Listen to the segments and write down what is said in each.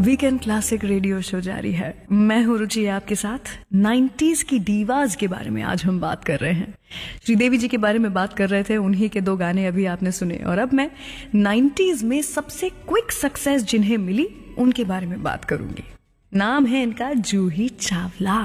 Weekend classic radio show जारी है। मैं हूं रुचि आपके साथ। 90s की डीवाज के बारे में आज हम बात कर रहे हैं। श्रीदेवी जी के बारे में बात कर रहे थे, उन्हीं के 2 गाने अभी आपने सुने। और अब मैं 90s में सबसे क्विक सक्सेस जिन्हें मिली उनके बारे में बात करूंगी। नाम है इनका जूही चावला।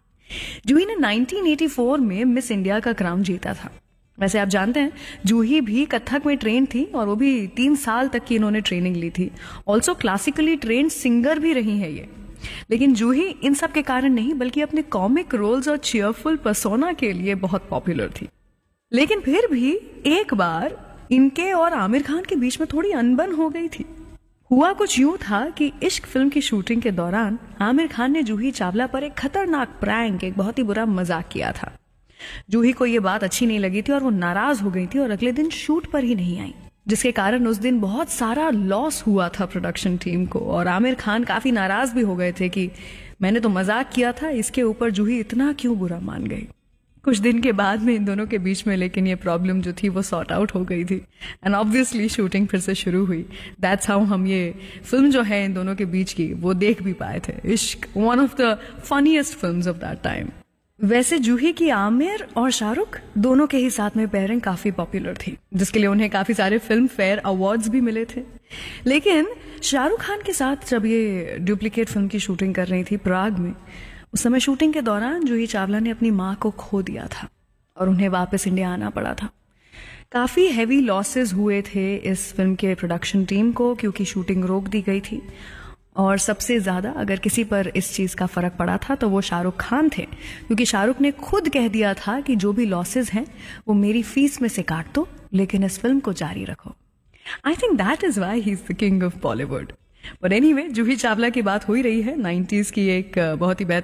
जूही ने 1984 में मिस इंडिया का क्राउन जीता था। वैसे आप जानते हैं जूही भी कथक में ट्रेन थी और वो भी 3 साल तक की इन्होंने ट्रेनिंग ली थी। ऑल्सो क्लासिकली ट्रेन्ड सिंगर भी रही है ये। लेकिन जूही इन सब के कारण नहीं बल्कि अपने कॉमिक रोल्स और चीयरफुल पर्सोना के लिए बहुत पॉपुलर थी। लेकिन फिर भी एक बार इनके और आमिर खान के बीच में थोड़ी अनबन हो गई थी। हुआ कुछ यूं था कि इश्क फिल्म की शूटिंग के दौरान आमिर खान ने जूही चावला पर एक खतरनाक प्रैंक, एक बहुत ही बुरा मजाक किया था। जूही को ये बात अच्छी नहीं लगी थी और वो नाराज हो गई थी और अगले दिन शूट पर ही नहीं आई, जिसके कारण उस दिन बहुत सारा लॉस हुआ था प्रोडक्शन टीम को। और आमिर खान काफी नाराज भी हो गए थे कि मैंने तो मजाक किया था, इसके ऊपर जूही इतना क्यों बुरा मान गई। कुछ दिन के बाद में इन दोनों के बीच में लेकिन ये प्रॉब्लम जो थी वो सॉर्ट आउट हो गई थी एंड ऑब्वियसली शूटिंग फिर से शुरू हुई। दैट्स हाउ हम ये फिल्म जो है इन दोनों के बीच की वो देख भी पाए थे। इश्क, one of the funniest films of that time. वैसे जूही की आमिर और शाहरुख दोनों के ही साथ में पेयरिंग काफी पॉपुलर थी, जिसके लिए उन्हें काफी सारे फिल्म फेयर अवार्ड्स भी मिले थे। लेकिन शाहरुख खान के साथ जब ये डुप्लीकेट फिल्म की शूटिंग कर रही थी प्राग में, उस समय शूटिंग के दौरान जूही चावला ने अपनी माँ को खो दिया था और उन्हें वापस इंडिया आना पड़ा था। काफी हैवी लॉसेस हुए थे इस फिल्म के प्रोडक्शन टीम को क्योंकि शूटिंग रोक दी गई थी। और सबसे ज्यादा अगर किसी पर इस चीज का फर्क पड़ा था तो वो शाहरुख खान थे, क्योंकि शाहरुख ने खुद कह दिया था कि जो भी लॉसेस हैं वो मेरी फीस में से काट दो, लेकिन इस फिल्म को जारी रखो। I think that is why he is the king of Bollywood. But anyway, Juhi Chawla की बात हो ही रही है। 90s की एक बहुत ही